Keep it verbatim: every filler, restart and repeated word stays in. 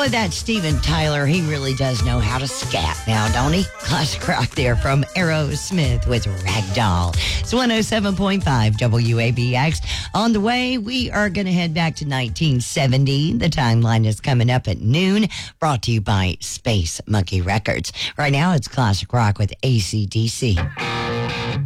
Boy, that Steven Tyler, he really does know how to scat now, don't he? Classic rock there from Aerosmith with Ragdoll. It's one oh seven point five W A B X. On the way, we are going to head back to nineteen seventy. The timeline is coming up at noon, brought to you by Space Monkey Records. Right now, it's classic rock with A C D C.